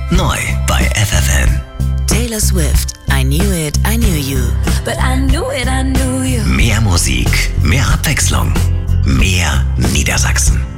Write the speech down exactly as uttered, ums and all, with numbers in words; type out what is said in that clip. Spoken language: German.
Neu bei F F M. Taylor Swift, I Knew It, I Knew You. But I knew it, I knew you. Mehr Musik, mehr Abwechslung, mehr Niedersachsen.